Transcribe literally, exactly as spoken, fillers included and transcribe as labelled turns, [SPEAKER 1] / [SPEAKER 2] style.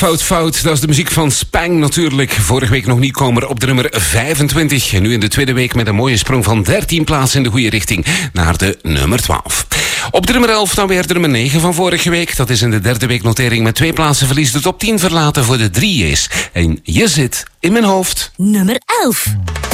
[SPEAKER 1] Fout, fout. Dat is de muziek van Spang natuurlijk. Vorige week nog nieuwkomer op de nummer vijfentwintig. En nu in de tweede week met een mooie sprong van dertien plaatsen in de goede richting naar de nummer twaalf. Op de nummer elf dan weer de nummer negen van vorige week. Dat is in de derde week notering met twee plaatsen verlies de top tien verlaten voor de drie J's. En je zit in mijn hoofd.
[SPEAKER 2] Nummer elf.